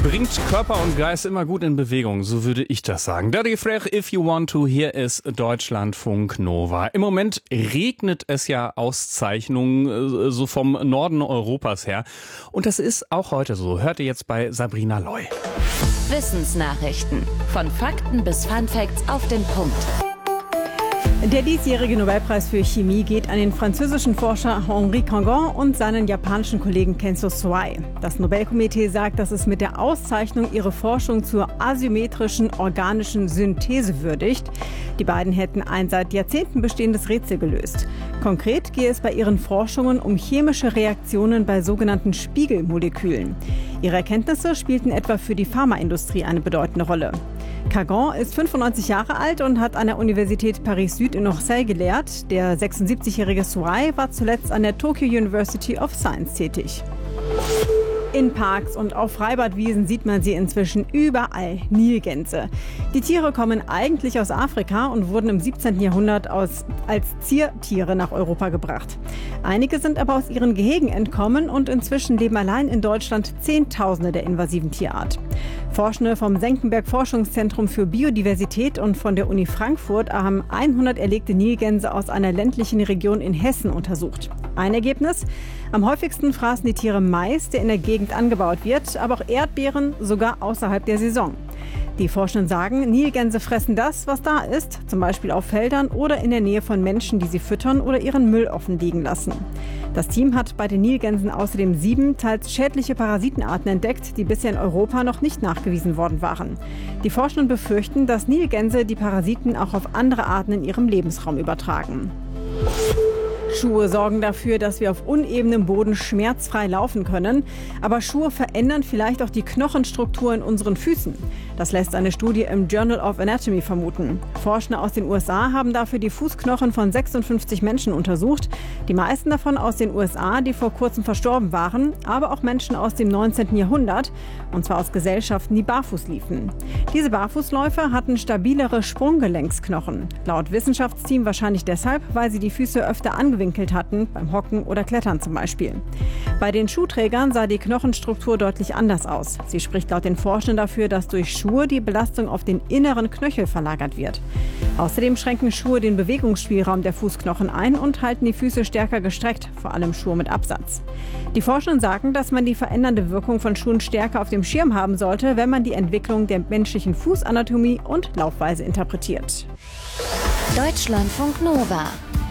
Bringt Körper und Geist immer gut in Bewegung, so würde ich das sagen. Dirty Frère, if you want to, hier ist Deutschlandfunk Nova. Im Moment regnet es ja Auszeichnungen so vom Norden Europas her. Und das ist auch heute so. Hört ihr jetzt bei Sabrina Loy. Wissensnachrichten. Von Fakten bis Funfacts auf den Punkt. Der diesjährige Nobelpreis für Chemie geht an den französischen Forscher Henri Cangon und seinen japanischen Kollegen Kenzo Sawai. Das Nobelkomitee sagt, dass es mit der Auszeichnung ihre Forschung zur asymmetrischen organischen Synthese würdigt. Die beiden hätten ein seit Jahrzehnten bestehendes Rätsel gelöst. Konkret gehe es bei ihren Forschungen um chemische Reaktionen bei sogenannten Spiegelmolekülen. Ihre Erkenntnisse spielten etwa für die Pharmaindustrie eine bedeutende Rolle. Cangon ist 95 Jahre alt und hat an der Universität Paris-Süd in Orsay gelehrt. Der 76-jährige Sawai war zuletzt an der Tokyo University of Science tätig. In Parks und auf Freibadwiesen sieht man sie inzwischen überall, Nilgänse. Die Tiere kommen eigentlich aus Afrika und wurden im 17. Jahrhundert als Ziertiere nach Europa gebracht. Einige sind aber aus ihren Gehegen entkommen und inzwischen leben allein in Deutschland Zehntausende der invasiven Tierart. Forschende vom Senckenberg Forschungszentrum für Biodiversität und von der Uni Frankfurt haben 100 erlegte Nilgänse aus einer ländlichen Region in Hessen untersucht. Ein Ergebnis: Am häufigsten fraßen die Tiere Mais, der in der Gegend angebaut wird, aber auch Erdbeeren, sogar außerhalb der Saison. Die Forschenden sagen, Nilgänse fressen das, was da ist, zum Beispiel auf Feldern oder in der Nähe von Menschen, die sie füttern oder ihren Müll offen liegen lassen. Das Team hat bei den Nilgänsen außerdem 7 teils schädliche Parasitenarten entdeckt, die bisher in Europa noch nicht nachgewiesen worden waren. Die Forschenden befürchten, dass Nilgänse die Parasiten auch auf andere Arten in ihrem Lebensraum übertragen. Schuhe sorgen dafür, dass wir auf unebenem Boden schmerzfrei laufen können. Aber Schuhe verändern vielleicht auch die Knochenstruktur in unseren Füßen. Das lässt eine Studie im Journal of Anatomy vermuten. Forschende aus den USA haben dafür die Fußknochen von 56 Menschen untersucht. Die meisten davon aus den USA, die vor kurzem verstorben waren, aber auch Menschen aus dem 19. Jahrhundert. Und zwar aus Gesellschaften, die barfuß liefen. Diese Barfußläufer hatten stabilere Sprunggelenksknochen. Laut Wissenschaftsteam wahrscheinlich deshalb, weil sie die Füße öfter angewinkelt hatten, beim Hocken oder Klettern zum Beispiel. Bei den Schuhträgern sah die Knochenstruktur deutlich anders aus. Sie spricht laut den Forschenden dafür, dass durch Schuhe die Belastung auf den inneren Knöchel verlagert wird. Außerdem schränken Schuhe den Bewegungsspielraum der Fußknochen ein und halten die Füße stärker gestreckt, vor allem Schuhe mit Absatz. Die Forschenden sagen, dass man die verändernde Wirkung von Schuhen stärker auf dem Schirm haben sollte, wenn man die Entwicklung der menschlichen Fußanatomie und Laufweise interpretiert. Deutschlandfunk Nova.